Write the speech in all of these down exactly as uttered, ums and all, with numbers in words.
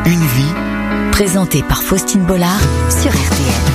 Une vie, présenté par Faustine Bollard sur R T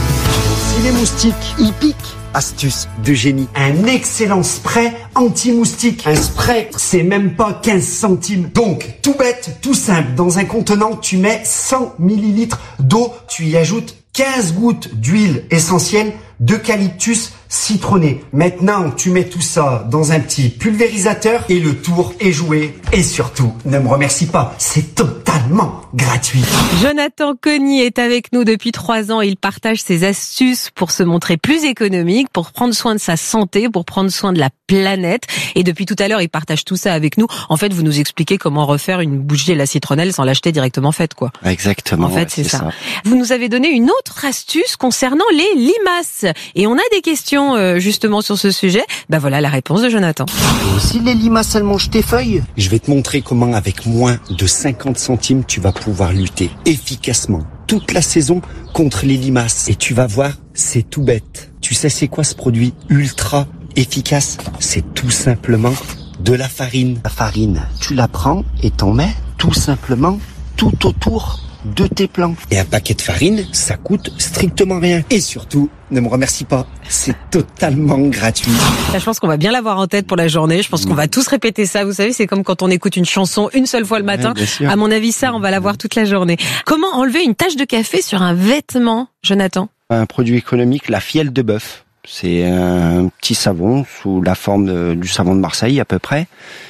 L. Si les moustiques, ils piquent, astuce de génie. Un excellent spray anti-moustique. Un spray, c'est même pas quinze centimes. Donc, tout bête, tout simple. Dans un contenant, tu mets cent millilitres d'eau. Tu y ajoutes quinze gouttes d'huile essentielle d'eucalyptus citronné. Maintenant, tu mets tout ça dans un petit pulvérisateur et le tour est joué. Et surtout, ne me remercie pas, c'est totalement gratuit. Jonathan Cogny est avec nous depuis trois ans. Il partage ses astuces pour se montrer plus économique, pour prendre soin de sa santé, pour prendre soin de la planète. Et depuis tout à l'heure, il partage tout ça avec nous. En fait, vous nous expliquez comment refaire une bougie à la citronnelle sans l'acheter directement faite, quoi. Exactement. En fait, ouais, c'est, c'est ça. ça. Vous nous avez donné une autre astuce concernant les limaces. Et on a des questions euh, justement sur ce sujet. Ben voilà la réponse de Jonathan. Si les limaces, elles mangent tes feuilles, je vais te montrer comment avec moins de cinquante centimes, tu vas pouvoir lutter efficacement toute la saison contre les limaces. Et tu vas voir, c'est tout bête. Tu sais c'est quoi ce produit ultra efficace? C'est tout simplement de la farine. La farine, tu la prends et t'en mets tout simplement tout autour de tes plants. Et un paquet de farine, ça coûte strictement rien. Et surtout, ne me remercie pas, c'est totalement gratuit. Là, je pense qu'on va bien l'avoir en tête pour la journée. Je pense qu'on va tous répéter ça. Vous savez, c'est comme quand on écoute une chanson une seule fois le matin. Ouais, à mon avis, ça, on va l'avoir toute la journée. Comment enlever une tache de café sur un vêtement, Jonathan? Un produit économique, la fielle de bœuf. C'est un petit savon sous la forme de, du savon de Marseille à peu près.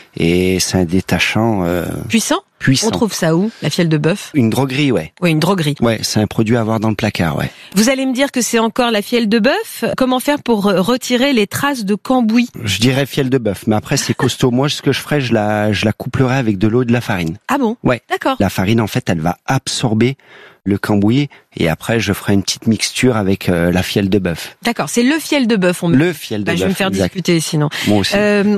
Et c'est un détachant... Euh, puissant Puissant. On trouve ça où, la fielle de bœuf? Une droguerie, ouais. Oui, une droguerie. Ouais, c'est un produit à avoir dans le placard, ouais. Vous allez me dire que c'est encore la fielle de bœuf. Comment faire pour retirer les traces de cambouis? Je dirais fielle de bœuf, mais après c'est costaud. Moi, ce que je ferais, je la, je la couplerais avec de l'eau et de la farine. Ah bon? Ouais. D'accord. La farine, en fait, elle va absorber le cambouis et après je ferai une petite mixture avec euh, la fielle de bœuf. D'accord, c'est le fiel de bœuf. On me... Le fiel de bah, bœuf. Je vais me faire exact. discuter sinon. Moi aussi. Euh,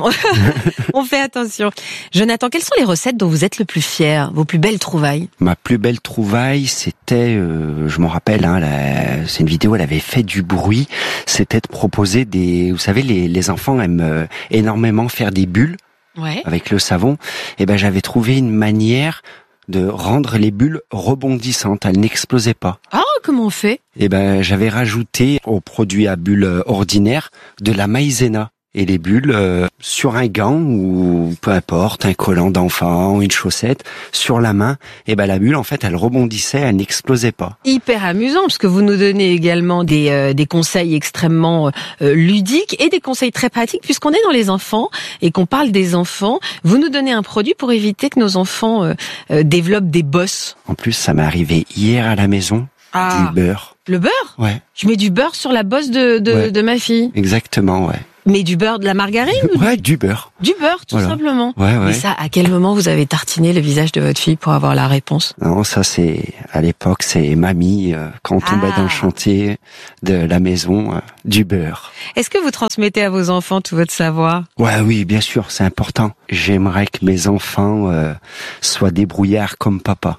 on fait attention. Jonathan, quelles sont les recettes dont vous êtes le plus fier, vos plus belles trouvailles? Ma plus belle trouvaille, c'était, euh, je m'en rappelle, hein, la, c'est une vidéo, elle avait fait du bruit. C'était de proposer des, vous savez, les, les enfants aiment euh, énormément faire des bulles ouais. avec le savon. Et ben j'avais trouvé une manière de rendre les bulles rebondissantes, elles n'explosaient pas. Ah, comment on fait? Et ben, j'avais rajouté au produit à bulles ordinaire de la maïzena. Et les bulles, euh, sur un gant ou peu importe, un collant d'enfant, une chaussette, sur la main, et ben la bulle, en fait, elle rebondissait, elle n'explosait pas. Hyper amusant, parce que vous nous donnez également des, euh, des conseils extrêmement euh, ludiques et des conseils très pratiques, puisqu'on est dans les enfants et qu'on parle des enfants. Vous nous donnez un produit pour éviter que nos enfants euh, euh, développent des bosses. En plus, ça m'est arrivé hier à la maison, ah, du beurre. Le beurre? Ouais. Je mets du beurre sur la bosse de, de, ouais. de ma fille. Exactement, ouais. Mais du beurre, de la margarine? Ouais, du beurre. Du beurre, tout voilà. simplement. Ouais, ouais. Mais ça, à quel moment vous avez tartiné le visage de votre fille pour avoir la réponse? Non, ça c'est, à l'époque, c'est mamie, euh, quand on tombait ah. dans le chantier de la maison, euh, du beurre. Est-ce que vous transmettez à vos enfants tout votre savoir? Ouais, oui, bien sûr, c'est important. J'aimerais que mes enfants euh, soient débrouillards comme papa.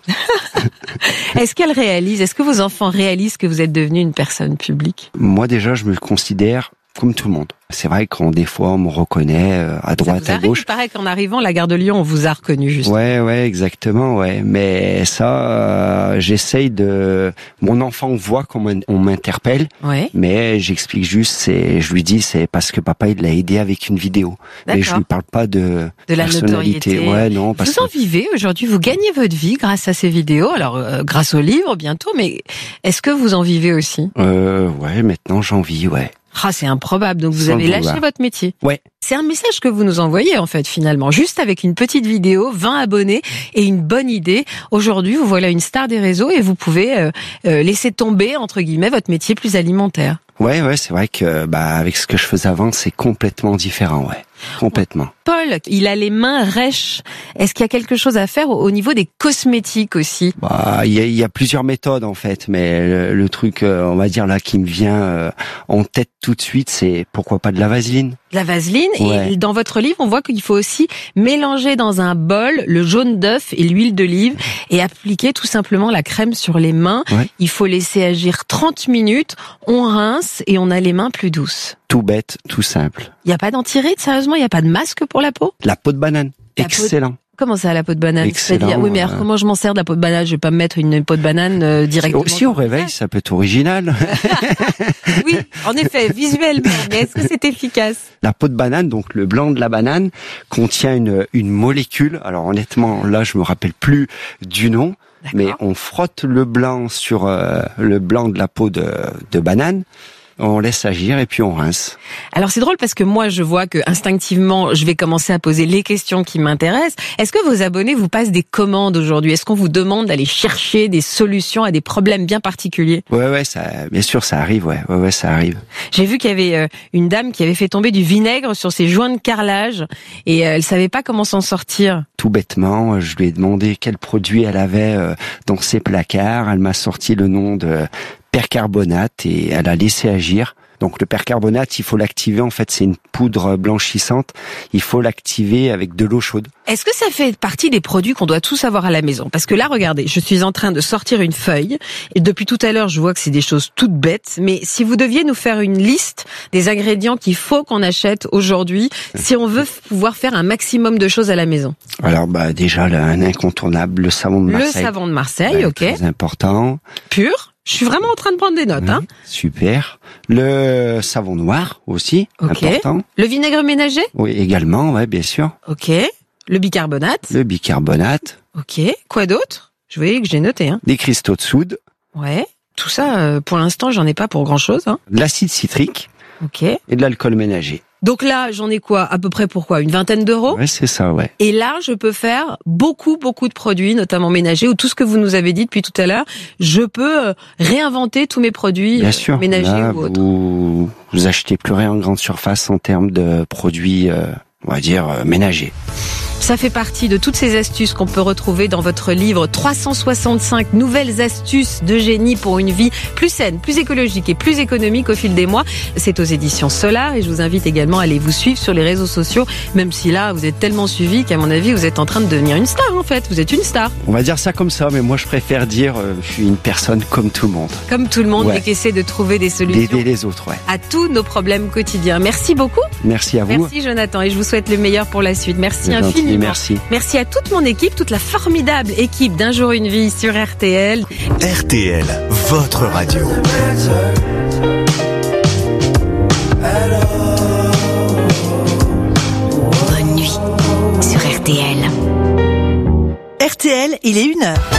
Est-ce qu'elles réalisent, est-ce que vos enfants réalisent que vous êtes devenu une personne publique? Moi déjà, je me considère comme tout le monde. C'est vrai qu'on des fois on me reconnaît euh, à droite, ça vous à gauche. Il paraît qu'en arrivant à la gare de Lyon, on vous a reconnu juste. Ouais, ouais, exactement, ouais. Mais ça, euh, j'essaye de. Mon enfant voit comment on m'interpelle, ouais. mais j'explique juste, c'est, je lui dis, c'est parce que papa il l'a aidé avec une vidéo. D'accord. Mais je lui parle pas de. De la personnalité. notoriété. Ouais, non. Parce vous en que... vivez aujourd'hui, vous gagnez votre vie grâce à ces vidéos. Alors, euh, grâce au livre bientôt, mais est-ce que vous en vivez aussi? Euh, ouais, maintenant j'en vis, ouais. Ah, c'est improbable. Donc, vous Sans avez lâché vouloir. votre métier. Ouais. C'est un message que vous nous envoyez, en fait, finalement. Juste avec une petite vidéo, vingt abonnés et une bonne idée. Aujourd'hui, vous voilà une star des réseaux et vous pouvez euh, euh, laisser tomber, entre guillemets, votre métier plus alimentaire. Ouais, ouais, c'est vrai que, bah, avec ce que je faisais avant, c'est complètement différent, ouais. Complètement. Paul, il a les mains rêches. Est-ce qu'il y a quelque chose à faire au niveau des cosmétiques aussi? Bah, il y a, il y a plusieurs méthodes en fait, mais le, le truc, euh, on va dire là, qui me vient euh, en tête tout de suite, c'est pourquoi pas de la vaseline. De la vaseline. Ouais. Et dans votre livre, on voit qu'il faut aussi mélanger dans un bol le jaune d'œuf et l'huile d'olive et appliquer tout simplement la crème sur les mains. Ouais. Il faut laisser agir trente minutes. On rince et on a les mains plus douces. Tout bête, tout simple. Il n'y a pas d'anti-rides, sérieusement? Il n'y a pas de masque pour la peau? La peau de banane, La excellent. peau... Comment ça, la peau de banane? Excellent. C'est-à-dire, oui, mais alors, comment je m'en sers de la peau de banane? Je vais pas me mettre une peau de banane euh, directement. Si au réveil, ça peut être original. Oui, en effet, visuellement, mais est-ce que c'est efficace? La peau de banane, donc le blanc de la banane, contient une, une molécule. Alors honnêtement, là, je me rappelle plus du nom, D'accord. mais on frotte le blanc sur euh, le blanc de la peau de, de banane. On laisse agir et puis on rince. Alors c'est drôle parce que moi je vois que instinctivement je vais commencer à poser les questions qui m'intéressent. Est-ce que vos abonnés vous passent des commandes aujourd'hui? Est-ce qu'on vous demande d'aller chercher des solutions à des problèmes bien particuliers? Ouais, ouais, ça, bien sûr, ça arrive, ouais, ouais, ouais, ça arrive. J'ai vu qu'il y avait une dame qui avait fait tomber du vinaigre sur ses joints de carrelage et elle savait pas comment s'en sortir. Tout bêtement, je lui ai demandé quel produit elle avait dans ses placards. Elle m'a sorti le nom de percarbonate et elle a laissé agir. Donc le percarbonate, il faut l'activer, en fait c'est une poudre blanchissante, il faut l'activer avec de l'eau chaude. Est-ce que ça fait partie des produits qu'on doit tous avoir à la maison? Parce que là, regardez, je suis en train de sortir une feuille et depuis tout à l'heure, je vois que c'est des choses toutes bêtes, mais si vous deviez nous faire une liste des ingrédients qu'il faut qu'on achète aujourd'hui, si on veut pouvoir faire un maximum de choses à la maison. Alors bah déjà, un incontournable, le savon de Marseille. Le savon de Marseille, ouais, ok. Très important. Pur. Je suis vraiment en train de prendre des notes. Mmh, hein. Super. Le savon noir aussi, okay. important. Le vinaigre ménager? Oui, également, ouais, bien sûr. Ok. Le bicarbonate? Le bicarbonate. Ok. Quoi d'autre? Je voyais que j'ai noté. Hein. Des cristaux de soude. Ouais. Tout ça, euh, pour l'instant, j'en ai pas pour grand-chose. Hein. De l'acide citrique. Ok. Et de l'alcool ménager. Donc là, j'en ai quoi? À peu près pour quoi? Une vingtaine d'euros? Ouais, c'est ça, ouais. Et là, je peux faire beaucoup, beaucoup de produits, notamment ménagers, ou tout ce que vous nous avez dit depuis tout à l'heure. Je peux réinventer tous mes produits Bien sûr, ménagers là, ou autres. Vous, vous achetez plus rien en grande surface en termes de produits, euh, on va dire, euh, ménagers. Ça fait partie de toutes ces astuces qu'on peut retrouver dans votre livre trois cent soixante-cinq nouvelles astuces de génie pour une vie plus saine, plus écologique et plus économique au fil des mois. C'est aux éditions Solar et je vous invite également à aller vous suivre sur les réseaux sociaux, même si là, vous êtes tellement suivi qu'à mon avis, vous êtes en train de devenir une star en fait. Vous êtes une star. On va dire ça comme ça, mais moi je préfère dire euh, je suis une personne comme tout le monde. Comme tout le monde, ouais. Et qui essaie de trouver des solutions d'aider les autres, ouais. à tous nos problèmes quotidiens. Merci beaucoup. Merci à vous. Merci Jonathan et je vous souhaite le meilleur pour la suite. Merci C'est infiniment. Gentil, merci. Merci à toute mon équipe, toute la formidable équipe d'Un jour une vie sur R T L. R T L, votre radio. Bonne nuit sur R T L. R T L, il est une heure.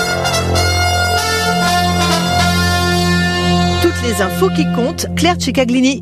Toutes les infos qui comptent, Claire Cicaglini.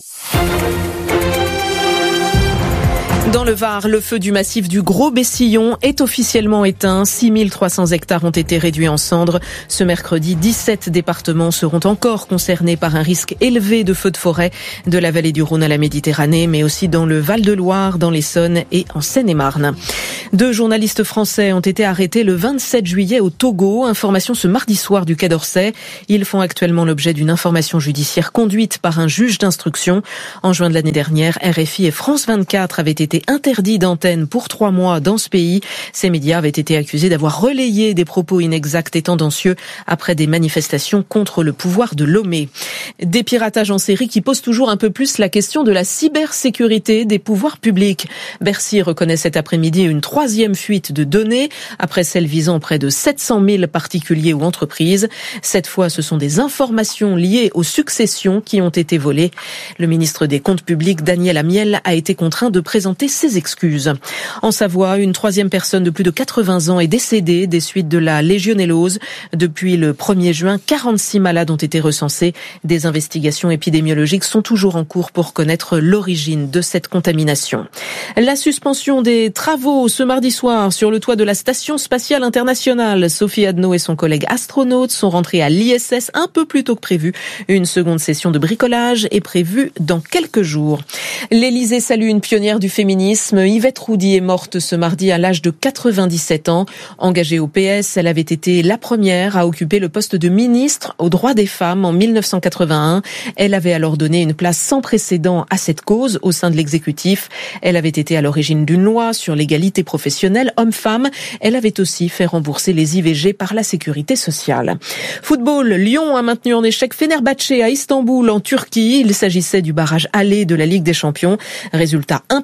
Dans le Var, le feu du massif du Gros Bessillon est officiellement éteint. six mille trois cents hectares ont été réduits en cendres. Ce mercredi, dix-sept départements seront encore concernés par un risque élevé de feux de forêt de la vallée du Rhône à la Méditerranée, mais aussi dans le Val-de-Loire, dans l'Essonne et en Seine-et-Marne. Deux journalistes français ont été arrêtés le vingt-sept juillet au Togo. Information ce mardi soir du Quai d'Orsay. Ils font actuellement l'objet d'une information judiciaire conduite par un juge d'instruction. En juin de l'année dernière, R F I et France vingt-quatre avaient été interdits d'antenne pour trois mois dans ce pays. Ces médias avaient été accusés d'avoir relayé des propos inexacts et tendancieux après des manifestations contre le pouvoir de Lomé. Des piratages en série qui posent toujours un peu plus la question de la cybersécurité des pouvoirs publics. Bercy reconnaît cet après-midi une troisième fuite de données, après celle visant près de sept cent mille particuliers ou entreprises. Cette fois, ce sont des informations liées aux successions qui ont été volées. Le ministre des Comptes publics, Daniel Amiel, a été contraint de présenter ses excuses. En Savoie, une troisième personne de plus de quatre-vingts ans est décédée des suites de la légionellose. Depuis le premier juin, quarante-six malades ont été recensés. Des investigations épidémiologiques sont toujours en cours pour connaître l'origine de cette contamination. La suspension des travaux ce mardi soir sur le toit de la Station spatiale internationale. Sophie Adno et son collègue astronaute sont rentrés à l'I S S un peu plus tôt que prévu. Une seconde session de bricolage est prévue dans quelques jours. L'Élysée salue une pionnière du féminisme. Yvette Roudy est morte ce mardi à l'âge de quatre-vingt-dix-sept ans. Engagée au P S, elle avait été la première à occuper le poste de ministre aux droits des femmes en mille neuf cent quatre-vingt-un. Elle avait alors donné une place sans précédent à cette cause au sein de l'exécutif. Elle avait été à l'origine d'une loi sur l'égalité professionnelle homme-femme. Elle avait aussi fait rembourser les I V G par la sécurité sociale. Football, Lyon a maintenu en échec Fenerbahçe à Istanbul en Turquie. Il s'agissait du barrage aller de la Ligue des Champions. Résultat un partout.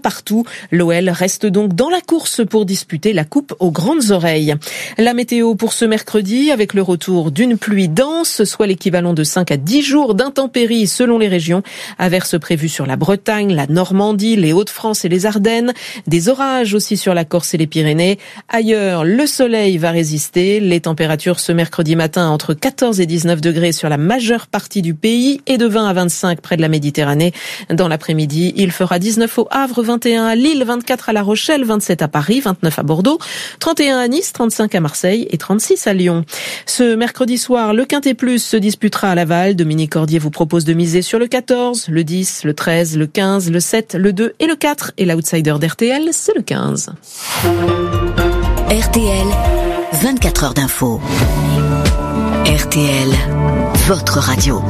L'O L reste donc dans la course pour disputer la coupe aux grandes oreilles. La météo pour ce mercredi, avec le retour d'une pluie dense, soit l'équivalent de cinq à dix jours d'intempéries selon les régions. Averses prévues sur la Bretagne, la Normandie, les Hauts-de-France et les Ardennes. Des orages aussi sur la Corse et les Pyrénées. Ailleurs, le soleil va résister. Les températures ce mercredi matin entre quatorze et dix-neuf degrés sur la majeure partie du pays et de vingt à vingt-cinq près de la Méditerranée. Dans l'après-midi, il fera dix-neuf au Havre, vingt et un à Lille, vingt-quatre à La Rochelle, vingt-sept à Paris, vingt-neuf à Bordeaux, trente et un à Nice, trente-cinq à Marseille et trente-six à Lyon. Ce mercredi soir, le Quintet Plus se disputera à Laval. Dominique Cordier vous propose de miser sur le quatorze, le dix, le treize, le quinze, le sept, le deux et le quatre. Et l'outsider d'R T L, c'est le quinze. R T L, vingt-quatre heures d'info. R T L, votre radio.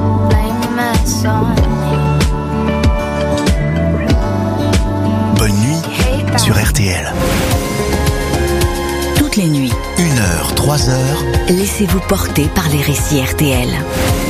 Bonne nuit sur R T L. Toutes les nuits, Une heure, trois heures. laissez-vous porter par les récits R T L.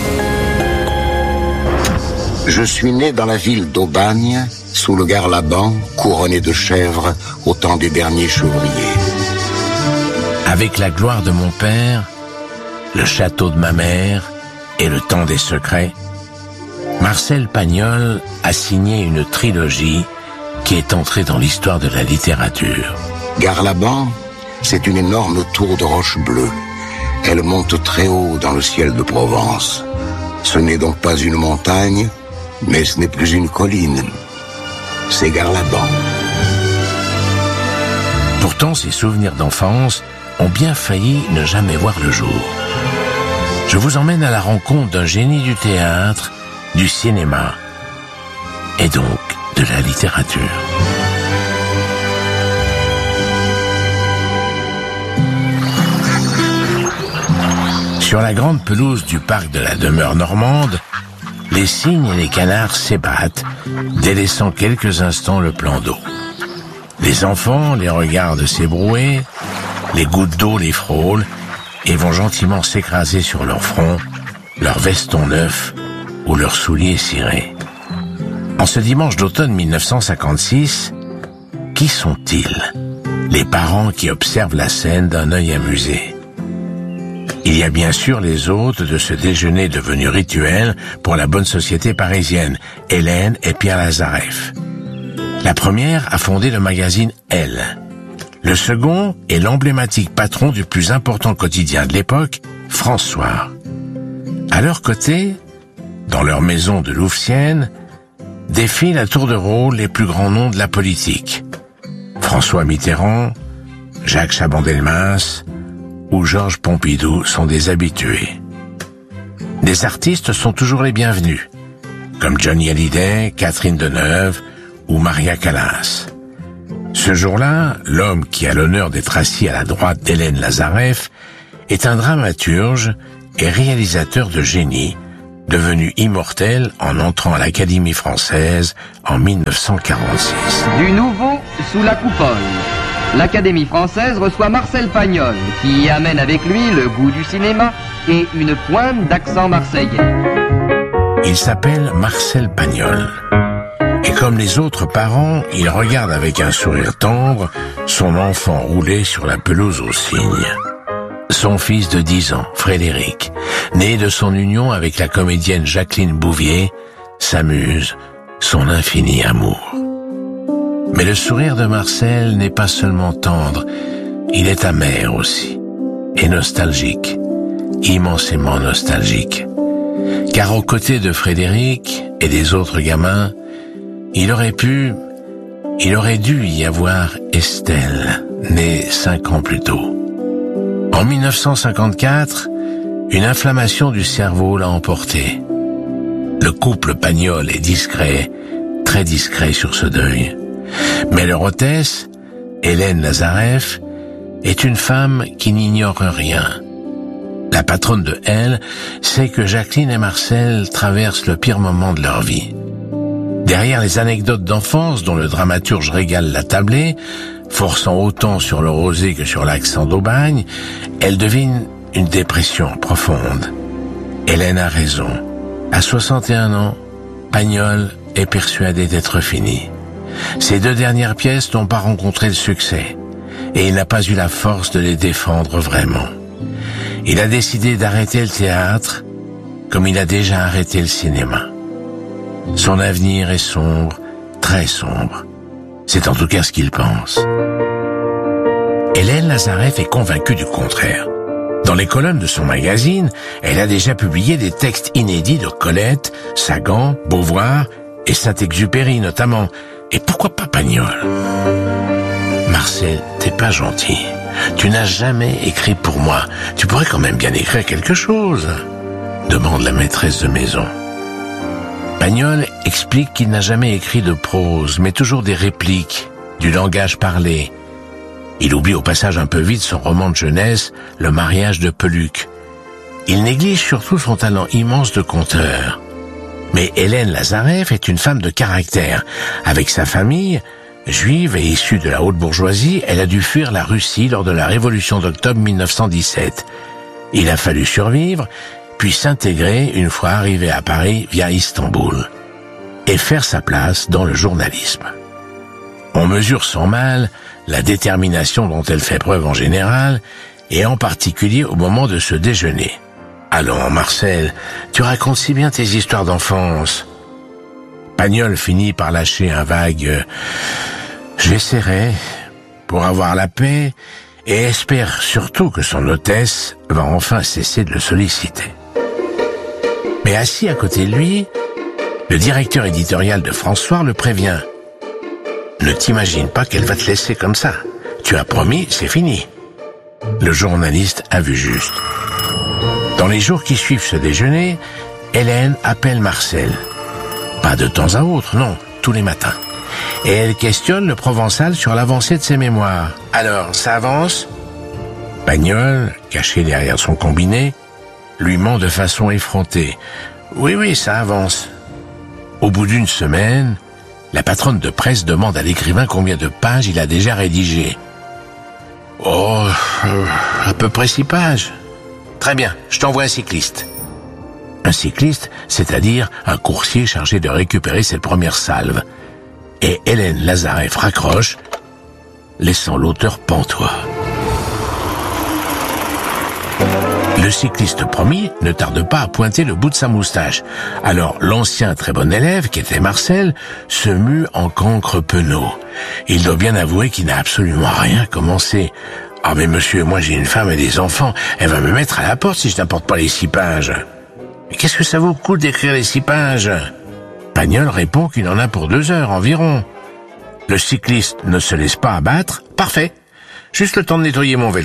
Je suis né dans la ville d'Aubagne, sous le Garlaban, couronné de chèvres au temps des derniers chevriers. Avec la gloire de mon père, le château de ma mère et le temps des secrets, Marcel Pagnol a signé une trilogie qui est entrée dans l'histoire de la littérature. Garlaban, c'est une énorme tour de roche bleue. Elle monte très haut dans le ciel de Provence. Ce n'est donc pas une montagne, mais ce n'est plus une colline. C'est Garlaban. Pourtant, ses souvenirs d'enfance ont bien failli ne jamais voir le jour. Je vous emmène à la rencontre d'un génie du théâtre, du cinéma et donc de la littérature. Sur la grande pelouse du parc de la demeure normande, les cygnes et les canards s'ébattent, délaissant quelques instants le plan d'eau. Les enfants les regardent s'ébrouer, les gouttes d'eau les frôlent et vont gentiment s'écraser sur leur front, leurs vestons neufs ou leurs souliers cirés. En ce dimanche d'automne mille neuf cent cinquante-six, qui sont-ils? Les parents qui observent la scène d'un œil amusé. Il y a bien sûr les hôtes de ce déjeuner devenu rituel pour la bonne société parisienne, Hélène et Pierre Lazareff. La première a fondé le magazine Elle. Le second est l'emblématique patron du plus important quotidien de l'époque, François. À leur côté, dans leur maison de Louvciennes, défilent à tour de rôle les plus grands noms de la politique. François Mitterrand, Jacques Chaban-Delmas ou Georges Pompidou sont des habitués. Des artistes sont toujours les bienvenus, comme Johnny Hallyday, Catherine Deneuve ou Maria Callas. Ce jour-là, l'homme qui a l'honneur d'être assis à la droite d'Hélène Lazareff est un dramaturge et réalisateur de génie, devenu immortel en entrant à l'Académie française en mille neuf cent quarante-six. Du nouveau sous la coupole. L'Académie française reçoit Marcel Pagnol, qui y amène avec lui le goût du cinéma et une pointe d'accent marseillais. Il s'appelle Marcel Pagnol. Et comme les autres parents, il regarde avec un sourire tendre son enfant rouler sur la pelouse aux cygnes. Son fils de dix ans, Frédéric, né de son union avec la comédienne Jacqueline Bouvier, s'amuse, son infini amour. Mais le sourire de Marcel n'est pas seulement tendre, il est amer aussi, et nostalgique, immensément nostalgique. Car aux côtés de Frédéric et des autres gamins, il aurait pu, il aurait dû y avoir Estelle, née cinq ans plus tôt. En mille neuf cent cinquante-quatre, une inflammation du cerveau l'a emporté. Le couple Pagnol est discret, très discret sur ce deuil. Mais leur hôtesse, Hélène Lazareff, est une femme qui n'ignore rien. La patronne de Elle sait que Jacqueline et Marcel traversent le pire moment de leur vie. Derrière les anecdotes d'enfance dont le dramaturge régale la tablée, forçant autant sur le rosé que sur l'accent d'Aubagne, elle devine une dépression profonde. Hélène a raison. À soixante et un ans, Pagnol est persuadé d'être fini. Ces deux dernières pièces n'ont pas rencontré le succès, et il n'a pas eu la force de les défendre vraiment. Il a décidé d'arrêter le théâtre, comme il a déjà arrêté le cinéma. Son avenir est sombre, très sombre. C'est en tout cas ce qu'il pense. Hélène Lazareff est convaincue du contraire. Dans les colonnes de son magazine, elle a déjà publié des textes inédits de Colette, Sagan, Beauvoir et Saint-Exupéry notamment. Et pourquoi pas Pagnol ? Marcel, t'es pas gentil. Tu n'as jamais écrit pour moi. Tu pourrais quand même bien écrire quelque chose, demande la maîtresse de maison. Pagnol explique qu'il n'a jamais écrit de prose, mais toujours des répliques, du langage parlé. Il oublie au passage un peu vite son roman de jeunesse, Le mariage de Peluc. Il néglige surtout son talent immense de conteur. Mais Hélène Lazareff est une femme de caractère. Avec sa famille, juive et issue de la haute bourgeoisie, elle a dû fuir la Russie lors de la révolution d'octobre mille neuf cent dix-sept. Il a fallu survivre, puis s'intégrer une fois arrivée à Paris via Istanbul, et faire sa place dans le journalisme. On mesure sans mal la détermination dont elle fait preuve en général, et en particulier au moment de ce déjeuner. Allons, Marcel, tu racontes si bien tes histoires d'enfance. Pagnol finit par lâcher un vague « J'essaierai pour avoir la paix » et espère surtout que son hôtesse va enfin cesser de le solliciter. Mais assis à côté de lui, le directeur éditorial de François le prévient. Ne t'imagine pas qu'elle va te laisser comme ça. Tu as promis, c'est fini. Le journaliste a vu juste. Dans les jours qui suivent ce déjeuner, Hélène appelle Marcel. Pas de temps à autre, non, tous les matins. Et elle questionne le Provençal sur l'avancée de ses mémoires. Alors, ça avance ? Pagnol, caché derrière son combiné, lui ment de façon effrontée. Oui, oui, ça avance. Au bout d'une semaine, la patronne de presse demande à l'écrivain combien de pages il a déjà rédigé. Oh, euh, à peu près six pages. Très bien, je t'envoie un cycliste. Un cycliste, c'est-à-dire un coursier chargé de récupérer cette première salve. Et Hélène Lazareff raccroche, laissant l'auteur pantois. Le cycliste promis ne tarde pas à pointer le bout de sa moustache. Alors l'ancien très bon élève, qui était Marcel, se mue en cancre penaud. Il doit bien avouer qu'il n'a absolument rien commencé. « Ah mais monsieur, moi j'ai une femme et des enfants, elle va me mettre à la porte si je n'apporte pas les six pages. » « Mais qu'est-ce que ça vous coûte d'écrire les six pages ?» Pagnol répond qu'il en a pour deux heures environ. Le cycliste ne se laisse pas abattre. « Parfait, juste le temps de nettoyer mon vélo. »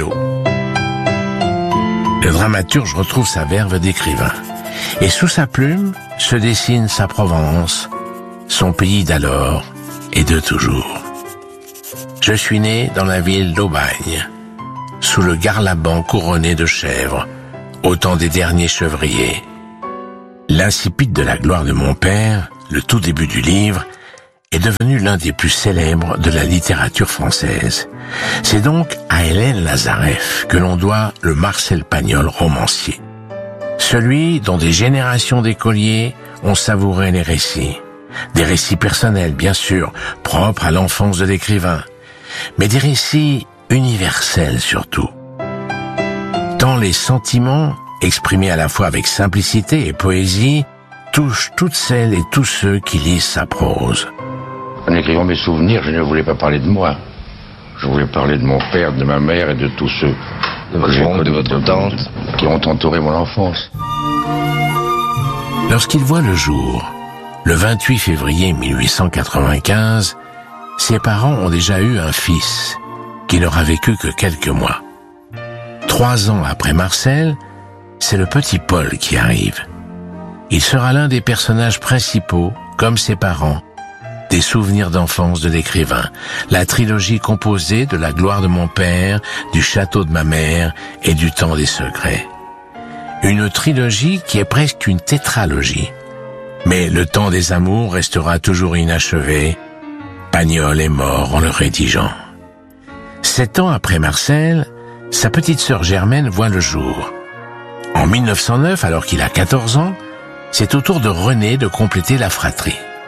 Le dramaturge retrouve sa verve d'écrivain. Et sous sa plume se dessine sa Provence, son pays d'alors et de toujours. Je suis né dans la ville d'Aubagne, sous le garlaban couronné de chèvres, au temps des derniers chevriers. L'incipit de la gloire de mon père, le tout début du livre, est devenu l'un des plus célèbres de la littérature française. C'est donc à Hélène Lazareff que l'on doit le Marcel Pagnol romancier. Celui dont des générations d'écoliers ont savouré les récits. Des récits personnels, bien sûr, propres à l'enfance de l'écrivain, mais des récits universels surtout. Tant les sentiments, exprimés à la fois avec simplicité et poésie, touchent toutes celles et tous ceux qui lisent sa prose. En écrivant mes souvenirs, je ne voulais pas parler de moi. Je voulais parler de mon père, de ma mère et de tous ceux de votre oncle, de votre tante qui ont entouré mon enfance. Lorsqu'il voit le jour, le vingt-huit février mille huit cent quatre-vingt-quinze, ses parents ont déjà eu un fils qui n'aura vécu que quelques mois. Trois ans après Marcel, c'est le petit Paul qui arrive. Il sera l'un des personnages principaux, comme ses parents, des souvenirs d'enfance de l'écrivain, la trilogie composée de La gloire de mon père, du château de ma mère et du temps des secrets. Une trilogie qui est presque une tétralogie. Mais le temps des amours restera toujours inachevé. Pagnol est mort en le rédigeant. Sept ans après Marcel, sa petite sœur Germaine voit le jour. En mille neuf cent neuf, alors qu'il a quatorze ans, c'est au tour de René de compléter la fratrie.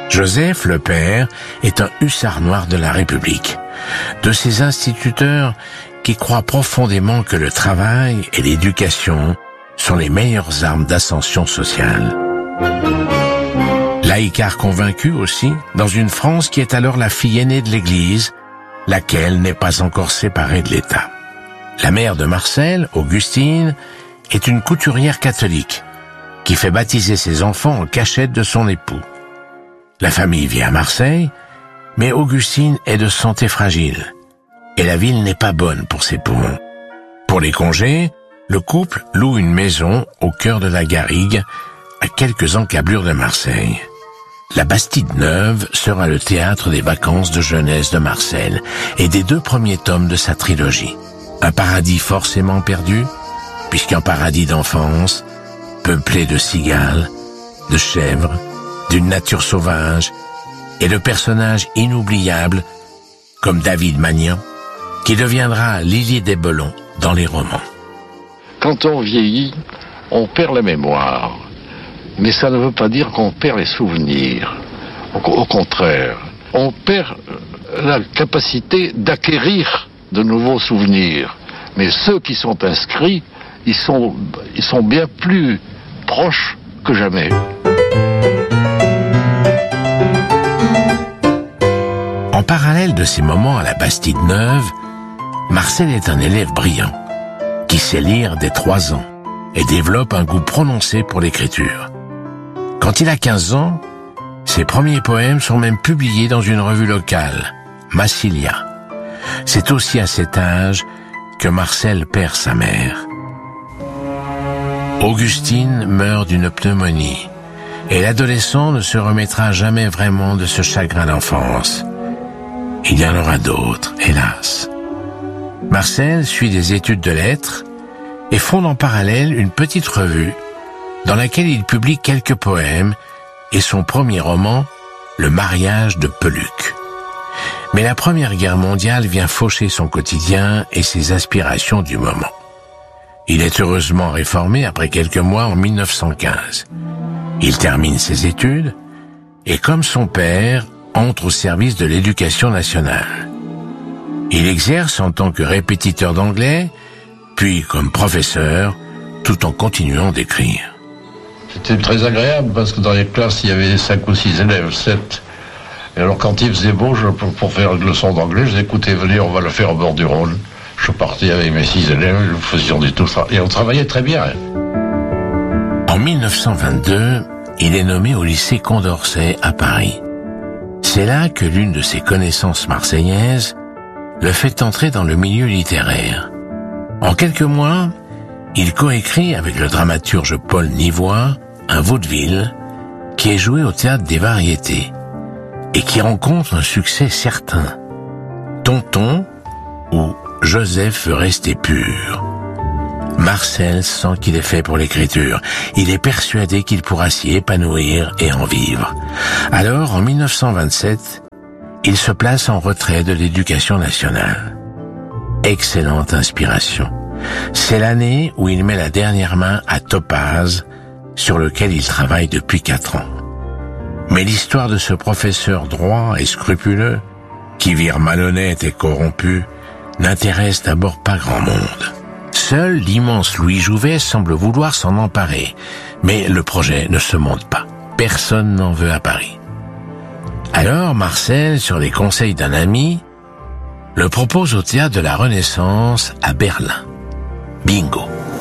Joseph, le père, est un hussard noir de la République, de ces instituteurs qui croient profondément que le travail et l'éducation sont les meilleures armes d'ascension sociale. Laïcard convaincu aussi, dans une France qui est alors la fille aînée de l'Église, laquelle n'est pas encore séparée de l'État. La mère de Marcel, Augustine, est une couturière catholique qui fait baptiser ses enfants en cachette de son époux. La famille vit à Marseille, mais Augustine est de santé fragile et la ville n'est pas bonne pour ses poumons. Pour les congés, le couple loue une maison au cœur de la Garrigue, à quelques encablures de Marseille. La Bastide-Neuve sera le théâtre des vacances de jeunesse de Marcel et des deux premiers tomes de sa trilogie. Un paradis forcément perdu, puisqu'un paradis d'enfance, peuplé de cigales, de chèvres, d'une nature sauvage, et de personnages inoubliables, comme David Magnan, qui deviendra Lily des Belons dans les romans. Quand on vieillit, on perd la mémoire. Mais ça ne veut pas dire qu'on perd les souvenirs. Au, au contraire, on perd la capacité d'acquérir de nouveaux souvenirs. Mais ceux qui sont inscrits, ils sont, ils sont bien plus proches que jamais. En parallèle de ces moments à la Bastide-Neuve, Marcel est un élève brillant, qui sait lire dès trois ans et développe un goût prononcé pour l'écriture. Quand il a quinze ans, ses premiers poèmes sont même publiés dans une revue locale, Massilia. C'est aussi à cet âge que Marcel perd sa mère. Augustine meurt d'une pneumonie, et l'adolescent ne se remettra jamais vraiment de ce chagrin d'enfance. Il y en aura d'autres, hélas. Marcel suit des études de lettres et fonde en parallèle une petite revue dans laquelle il publie quelques poèmes et son premier roman, Le mariage de Peluc. Mais la Première Guerre mondiale vient faucher son quotidien et ses aspirations du moment. Il est heureusement réformé après quelques mois en mille neuf cent quinze. Il termine ses études et, comme son père, entre au service de l'éducation nationale. Il exerce en tant que répétiteur d'anglais, puis comme professeur, tout en continuant d'écrire. C'était très agréable parce que dans les classes, il y avait cinq ou six élèves, sept. Et alors quand il faisait beau, je, pour, pour faire une leçon d'anglais, je disais, écoutez, venez, on va le faire au bord du Rhône. Je partais avec mes six élèves, nous faisions du tout ça. Et on travaillait très bien. En mille neuf cent vingt-deux, il est nommé au lycée Condorcet à Paris. C'est là que l'une de ses connaissances marseillaises le fait entrer dans le milieu littéraire. En quelques mois, il coécrit avec le dramaturge Paul Nivois un vaudeville qui est joué au Théâtre des Variétés et qui rencontre un succès certain. Tonton ou Joseph veut rester pur. Marcel sent qu'il est fait pour l'écriture. Il est persuadé qu'il pourra s'y épanouir et en vivre. Alors, en mille neuf cent vingt-sept, il se place en retrait de l'éducation nationale. Excellente inspiration. C'est l'année où il met la dernière main à Topaz, sur lequel il travaille depuis quatre ans. Mais l'histoire de ce professeur droit et scrupuleux, qui vire malhonnête et corrompu, n'intéresse d'abord pas grand monde. Seul l'immense Louis Jouvet semble vouloir s'en emparer, mais le projet ne se monte pas. Personne n'en veut à Paris. Alors Marcel, sur les conseils d'un ami, le propose au Théâtre de la Renaissance à Berlin. Bingo.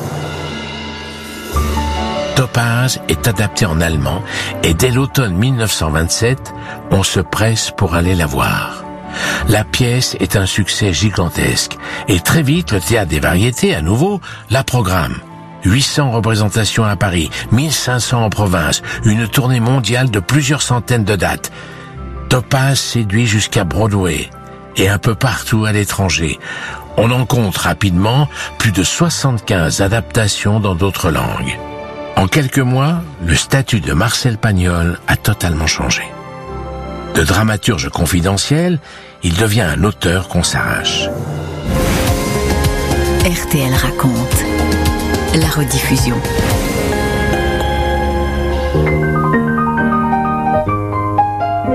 Topaz est adapté en allemand et dès l'automne mille neuf cent vingt-sept, on se presse pour aller la voir. La pièce est un succès gigantesque et très vite le Théâtre des Variétés, à nouveau, la programme. huit cents représentations à Paris, mille cinq cents en province, une tournée mondiale de plusieurs centaines de dates. Topaz séduit jusqu'à Broadway et un peu partout à l'étranger. On en compte rapidement plus de soixante-quinze adaptations dans d'autres langues. En quelques mois, le statut de Marcel Pagnol a totalement changé. De dramaturge confidentiel, il devient un auteur qu'on s'arrache. R T L raconte la rediffusion.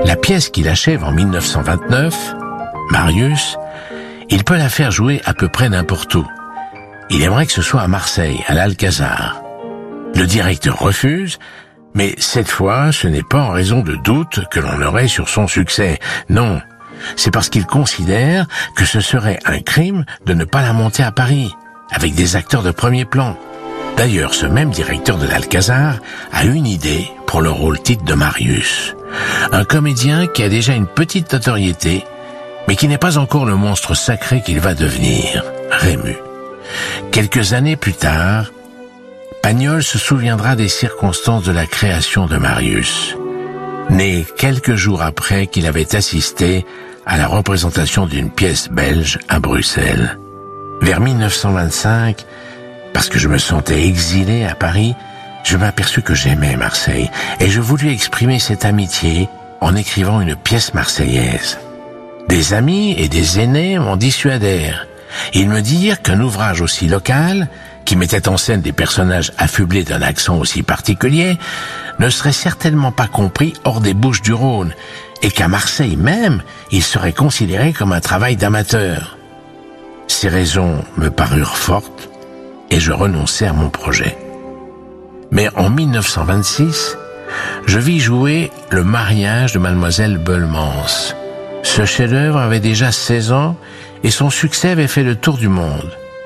La pièce qu'il achève en mille neuf cent vingt-neuf, Marius, il peut la faire jouer à peu près n'importe où. Il aimerait que ce soit à Marseille, à l'Alcazar. Le directeur refuse, mais cette fois, ce n'est pas en raison de doutes que l'on aurait sur son succès. Non, c'est parce qu'il considère que ce serait un crime de ne pas la monter à Paris, avec des acteurs de premier plan. D'ailleurs, ce même directeur de l'Alcazar a une idée pour le rôle titre de Marius. Un comédien qui a déjà une petite notoriété, mais qui n'est pas encore le monstre sacré qu'il va devenir, Rému. Quelques années plus tard, Pagnol se souviendra des circonstances de la création de Marius, né quelques jours après qu'il avait assisté à la représentation d'une pièce belge à Bruxelles. Vers mille neuf cent vingt-cinq, parce que je me sentais exilé à Paris, je m'aperçus que j'aimais Marseille et je voulus exprimer cette amitié en écrivant une pièce marseillaise. Des amis et des aînés m'en dissuadèrent. Ils me dirent qu'un ouvrage aussi local, qui mettait en scène des personnages affublés d'un accent aussi particulier, ne serait certainement pas compris hors des Bouches-du-Rhône, et qu'à Marseille même, il serait considéré comme un travail d'amateur. Ces raisons me parurent fortes, et je renonçai à mon projet. Mais en mille neuf cent vingt-six, je vis jouer Le mariage de Mademoiselle Belmans. Ce chef-d'œuvre avait déjà seize ans, et son succès avait fait le tour du monde.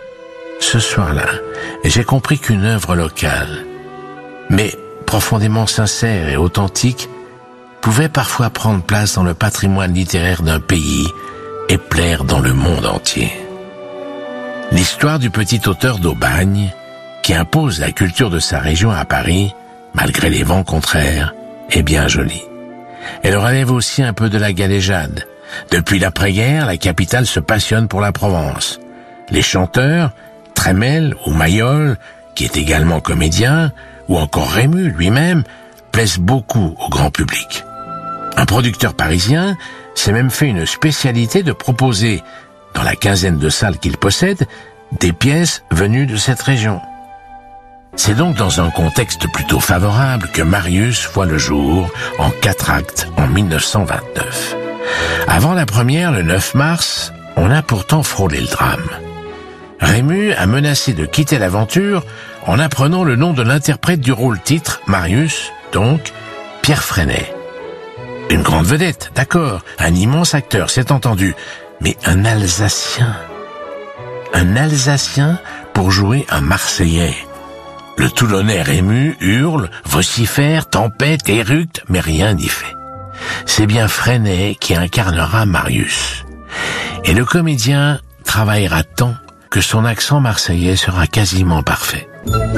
Ce soir-là, j'ai compris qu'une œuvre locale, mais profondément sincère et authentique, pouvait parfois prendre place dans le patrimoine littéraire d'un pays et plaire dans le monde entier. L'histoire du petit auteur d'Aubagne, qui impose la culture de sa région à Paris, malgré les vents contraires, est bien jolie. Elle relève aussi un peu de la galéjade. Depuis l'après-guerre, la capitale se passionne pour la Provence. Les chanteurs, Trémel ou Mayol, qui est également comédien, ou encore Rému lui-même, plaisent beaucoup au grand public. Un producteur parisien s'est même fait une spécialité de proposer, dans la quinzaine de salles qu'il possède, des pièces venues de cette région. C'est donc dans un contexte plutôt favorable que Marius voit le jour en quatre actes en mille neuf cent vingt-neuf. Avant la première, le neuf mars, on a pourtant frôlé le drame. Rému a menacé de quitter l'aventure en apprenant le nom de l'interprète du rôle titre, Marius, donc Pierre Freinet. Une grande vedette, d'accord, un immense acteur, c'est entendu, mais un Alsacien. Un Alsacien pour jouer un Marseillais. Le Toulonnais Rému hurle, vocifère, tempête, éructe, mais rien n'y fait. C'est bien Freinet qui incarnera Marius. Et le comédien travaillera tant que son accent marseillais sera quasiment parfait.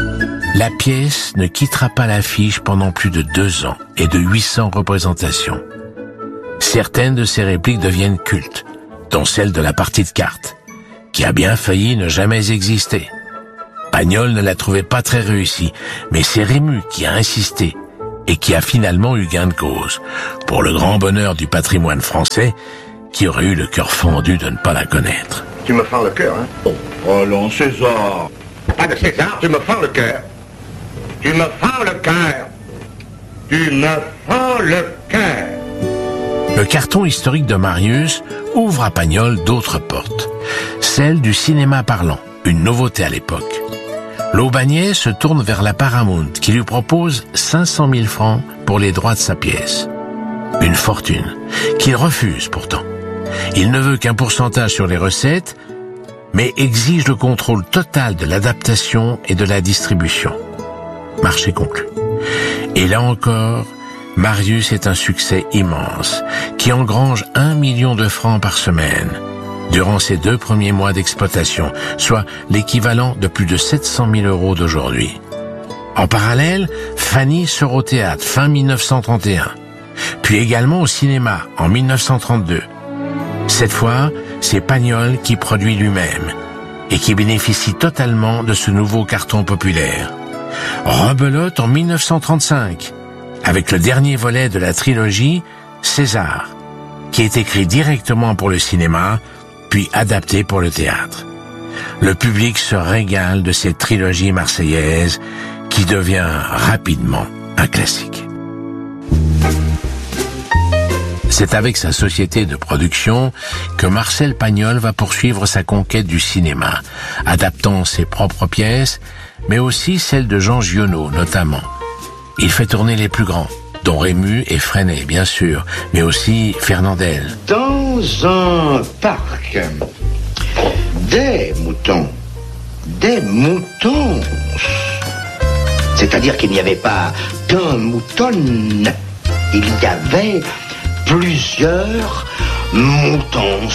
La pièce ne quittera pas l'affiche pendant plus de deux ans et de huit cents représentations. Certaines de ses répliques deviennent cultes, dont celle de la partie de cartes, qui a bien failli ne jamais exister. Pagnol ne la trouvait pas très réussie, mais c'est Rému qui a insisté et qui a finalement eu gain de cause, pour le grand bonheur du patrimoine français, qui aurait eu le cœur fendu de ne pas la connaître. Tu me fends le cœur, hein? Oh, allons, César. Pas de César, tu me fends le cœur. Tu me fends le cœur. Tu me fends le cœur. Le carton historique de Marius ouvre à Pagnol d'autres portes. Celle du cinéma parlant, une nouveauté à l'époque. L'Aubagnais se tourne vers la Paramount, qui lui propose cinq cent mille francs pour les droits de sa pièce. Une fortune, qu'il refuse pourtant. Il ne veut qu'un pourcentage sur les recettes, mais exige le contrôle total de l'adaptation et de la distribution. Marché conclu. Et là encore, Marius est un succès immense, qui engrange un million de francs par semaine, durant ses deux premiers mois d'exploitation, soit l'équivalent de plus de sept cent mille euros d'aujourd'hui. En parallèle, Fanny sort au théâtre fin mille neuf cent trente et un, puis également au cinéma en mille neuf cent trente-deux. Cette fois, c'est Pagnol qui produit lui-même et qui bénéficie totalement de ce nouveau carton populaire. Rebelote en mille neuf cent trente-cinq, avec le dernier volet de la trilogie César, qui est écrit directement pour le cinéma, puis adapté pour le théâtre. Le public se régale de cette trilogie marseillaise qui devient rapidement un classique. C'est avec sa société de production que Marcel Pagnol va poursuivre sa conquête du cinéma, adaptant ses propres pièces, mais aussi celles de Jean Giono notamment. Il fait tourner les plus grands, dont Rému et Freinet bien sûr, mais aussi Fernandel. Dans un parc, des moutons, des moutons, c'est-à-dire qu'il n'y avait pas qu'un mouton, il y avait plusieurs moutons.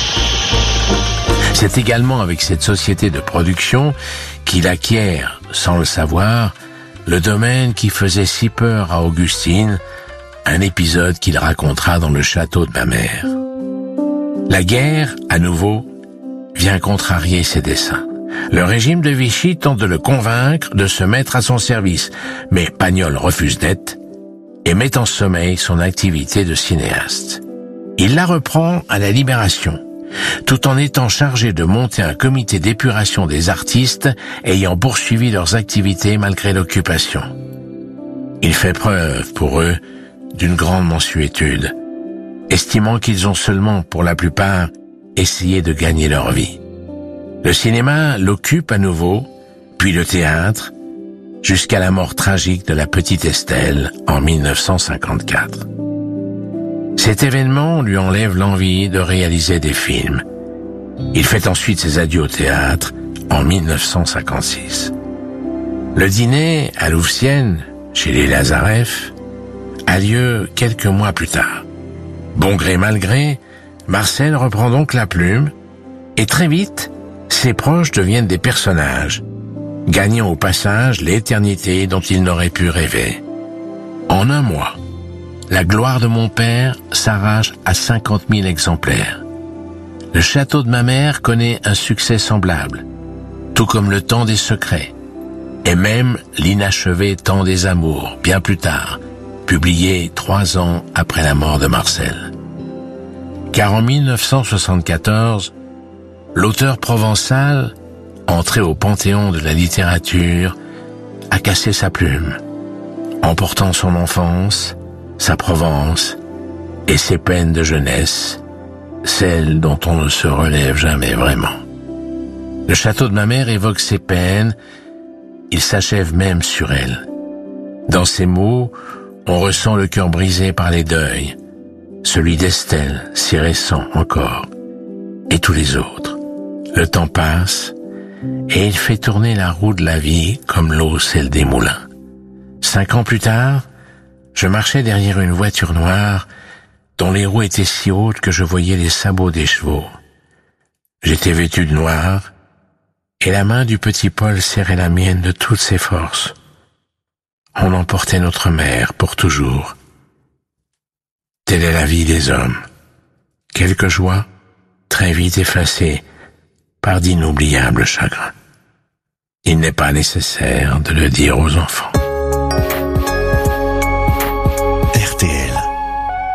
C'est également avec cette société de production qu'il acquiert, sans le savoir, le domaine qui faisait si peur à Augustine, un épisode qu'il racontera dans le château de ma mère. La guerre, à nouveau, vient contrarier ses desseins. Le régime de Vichy tente de le convaincre de se mettre à son service, mais Pagnol refuse net et met en sommeil son activité de cinéaste. Il la reprend à la Libération, tout en étant chargé de monter un comité d'épuration des artistes ayant poursuivi leurs activités malgré l'occupation. Il fait preuve, pour eux, d'une grande mansuétude, estimant qu'ils ont seulement, pour la plupart, essayé de gagner leur vie. Le cinéma l'occupe à nouveau, puis le théâtre, jusqu'à la mort tragique de la petite Estelle en mille neuf cent cinquante-quatre. Cet événement lui enlève l'envie de réaliser des films. Il fait ensuite ses adieux au théâtre en mille neuf cent cinquante-six. Le dîner à Louvciennes, chez les Lazareff, a lieu quelques mois plus tard. Bon gré mal gré, Marcel reprend donc la plume, et très vite, ses proches deviennent des personnages, gagnant au passage l'éternité dont il n'aurait pu rêver. En un mois, La gloire de mon père s'arrache à cinquante mille exemplaires. Le château de ma mère connaît un succès semblable, tout comme Le temps des secrets, et même L'inachevé temps des amours, bien plus tard, publié trois ans après la mort de Marcel. Car en mille neuf cent soixante-quatorze, l'auteur provençal, entré au panthéon de la littérature, a cassé sa plume, emportant son enfance, sa Provence et ses peines de jeunesse, celles dont on ne se relève jamais vraiment. Le château de ma mère évoque ses peines, il s'achève même sur elle. Dans ces mots, on ressent le cœur brisé par les deuils, celui d'Estelle, si récent encore, et tous les autres. Le temps passe, et il fait tourner la roue de la vie comme l'eau celle des moulins. Cinq ans plus tard, je marchais derrière une voiture noire dont les roues étaient si hautes que je voyais les sabots des chevaux. J'étais vêtu de noir, et la main du petit Paul serrait la mienne de toutes ses forces. On emportait notre mère pour toujours. Telle est la vie des hommes. Quelques joies, très vite effacées par d'inoubliables chagrins. Il n'est pas nécessaire de le dire aux enfants.